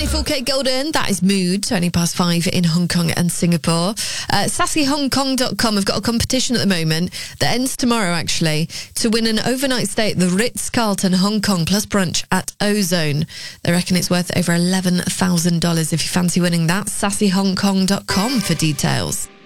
24K Golden, that is Mood, 5 in Hong Kong and Singapore. SassyHongKong.com have got a competition at the moment that ends tomorrow, actually, to win an overnight stay at the Ritz-Carlton Hong Kong plus brunch at Ozone. They reckon it's worth over $11,000 if you fancy winning that. SassyHongKong.com for details.